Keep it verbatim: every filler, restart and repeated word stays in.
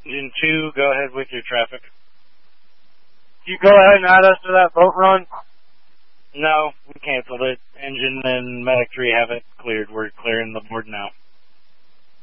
Engine two, go ahead with your traffic. You go ahead and add us to that boat run? No, we canceled it. Engine and Medic three have it cleared. We're clearing the board now.